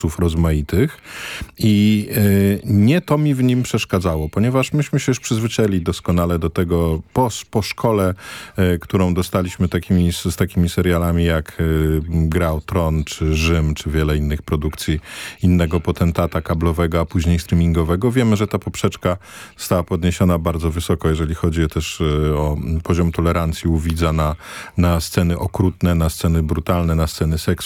rozmaitych i nie to mi w nim przeszkadzało, ponieważ myśmy się już przyzwyczaili doskonale do tego po szkole, którą dostaliśmy z takimi serialami jak Gra o Tron, czy Rzym, czy wiele innych produkcji innego potentata kablowego, a później streamingowego. Wiemy, że ta poprzeczka została podniesiona bardzo wysoko, jeżeli chodzi też o poziom tolerancji u widza na sceny okrutne, na sceny brutalne, na sceny seksu.